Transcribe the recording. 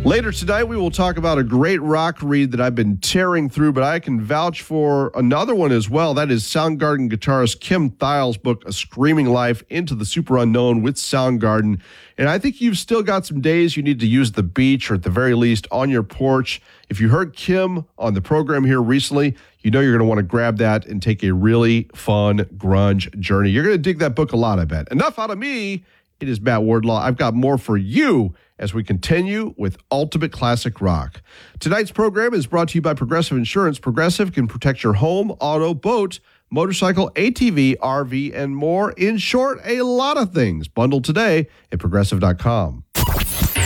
Later tonight, we will talk about a great rock read that I've been tearing through, but I can vouch for another one as well. That is Soundgarden guitarist Kim Thile's book, A Screaming Life Into the Super Unknown with Soundgarden. And I think you've still got some days you need to use the beach, or at the very least on your porch. If you heard Kim on the program here recently, you know you're going to want to grab that and take a really fun grunge journey. You're going to dig that book a lot, I bet. Enough out of me. It is Matt Wardlaw. I've got more for you as we continue with Ultimate Classic Rock. Tonight's program is brought to you by Progressive Insurance. Progressive can protect your home, auto, boat, motorcycle, ATV, RV, and more. In short, a lot of things. Bundle today at Progressive.com.